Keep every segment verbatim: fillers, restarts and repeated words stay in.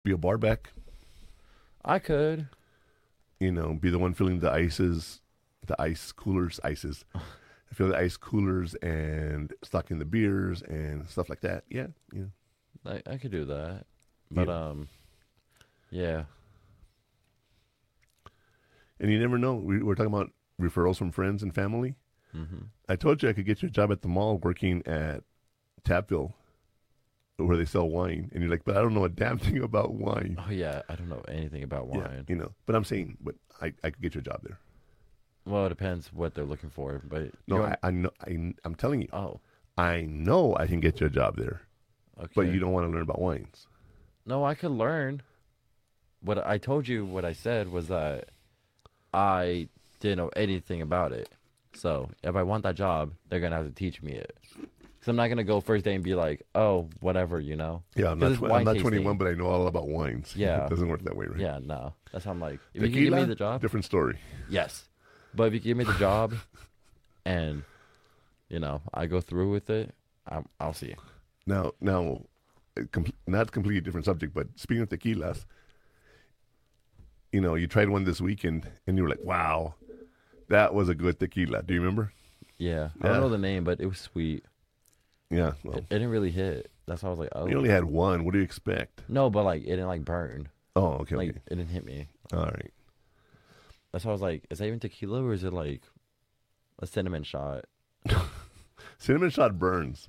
Be a barback. I could. You know, be the one filling the ices, the ice coolers, ices. Fill the ice coolers and stocking the beers and stuff like that. Yeah, yeah. I I could do that. But Yeah. um, yeah. And you never know. We, we're talking about referrals from friends and family. Mm-hmm. I told you I could get you a job at the mall working at Tapville, where they sell wine. And you're like, but I don't know a damn thing about wine. Oh yeah, I don't know anything about Yeah, wine. you know. But I'm saying, but I, I could get you a job there. Well, it depends what they're looking for. But No, you I, want- I know. I, I'm telling you, oh, I know I can get you a job there. okay. But you don't want to learn about wines. No, I could learn. What I told you, what I said was that I didn't know anything about it. So if I want that job, they're gonna have to teach me it. Because I'm not gonna go first day and be like, oh, whatever, you know. Yeah, I'm 'Cause not. it's Tw- I'm wine not tasting. twenty-one, but I know all about wines. Yeah. It doesn't work that way, right? Yeah, no. That's how I'm like. If you can Tequila, give me the job, different story. yes. But if you give me the job, and you know I go through with it, I'm, I'll see. Now, now, uh, com- not completely different subject, but speaking of tequilas, you know, you tried one this weekend, and you were like, "Wow, that was a good tequila." Do you remember? Yeah, I Yeah. don't know the name, but it was sweet. Yeah. Well, It, it didn't really hit. That's why I was like, oh. you only had one. What do you expect? No, but like it didn't like burn. Oh, okay, Like okay. it didn't hit me. All right. That's why I was like, is that even tequila or is it like a cinnamon shot? Cinnamon shot burns.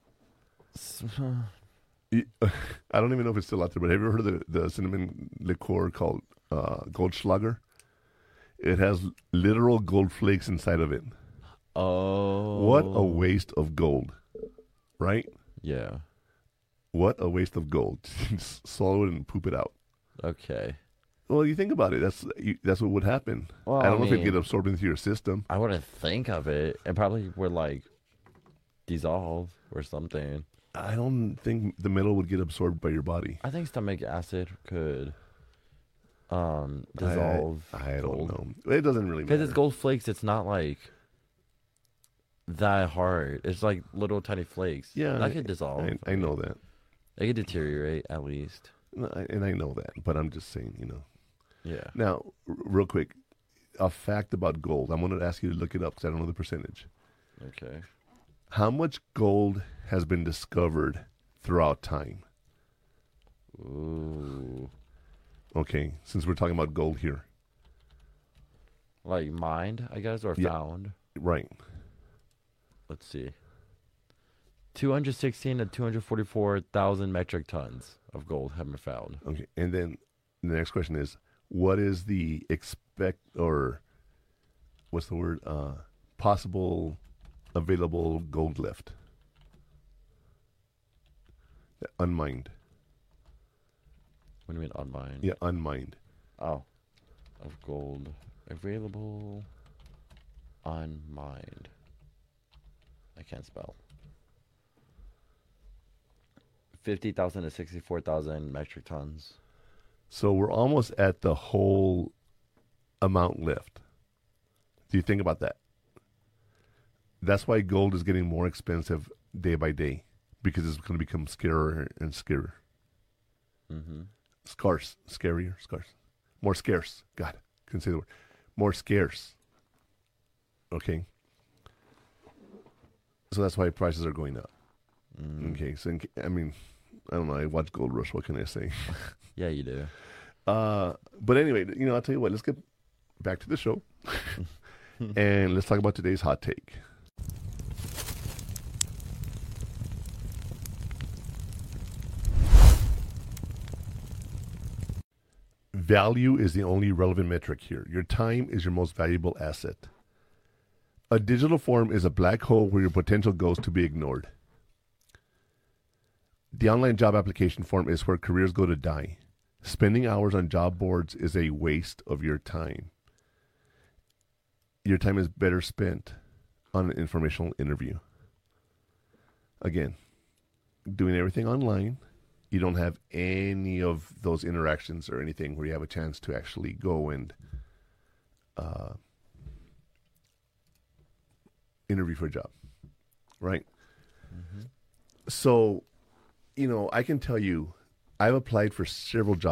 You- I don't even know if it's still out there, but have you ever heard of the, the cinnamon liqueur called uh, Goldschlager? It has literal gold flakes inside of it. Oh. What a waste of gold, right? Yeah. What a waste of gold. Just swallow it and poop it out. Okay. Well, you think about it. That's you, that's what would happen. Well, I don't I know if it'd mean- get absorbed into your system. I wouldn't think of it. It probably would like dissolve or something. I don't think the metal would get absorbed by your body. I think stomach acid could um I- dissolve. I, don't gold. know. It doesn't really matter. Because it's gold flakes, it's not like that hard. It's like little tiny flakes. Yeah, that could dissolve. I, I know that, They could deteriorate at least. No, I- and I know that. But I'm just saying, you know. Yeah. Now, r- real quick, a fact about gold. I'm going to ask you to look it up because I don't know the percentage. Okay. How much gold has been discovered throughout time? Ooh. Okay, since we're talking about gold here. Like mined, I guess, or Yeah. found. Right. Let's see. two hundred sixteen to two hundred forty-four thousand metric tons of gold have been found. Okay, and then the next question is, what is the expect or what's the word? Uh, possible available gold left? Unmined. What do you mean unmined? Yeah, unmined. Oh. Of gold. Available. Unmined. I can't spell. fifty thousand to sixty-four thousand metric tons. So we're almost at the whole amount left. Do you think about that? That's why gold is getting more expensive day by day because it's going to become scarer and scarier. Mm-hmm. Scarce, scarier, scarce, more scarce. God, couldn't say the word. More scarce. Okay. So that's why prices are going up. Mm. Okay. So in, ca- I mean, I don't know. I watch Gold Rush. What can I say? Yeah, you do. Uh, but anyway, you know, I'll tell you what. Let's get back to the show, and let's talk about today's hot take. Value is the only relevant metric here. Your time is your most valuable asset. A digital form is a black hole where your potential goes to be ignored. The online job application form is where careers go to die. Spending hours on job boards is a waste of your time. Your time is better spent on an informational interview. Again, doing everything online, you don't have any of those interactions or anything where you have a chance to actually go and uh, interview for a job, right? Mm-hmm. So, you know, I can tell you, I've applied for several jobs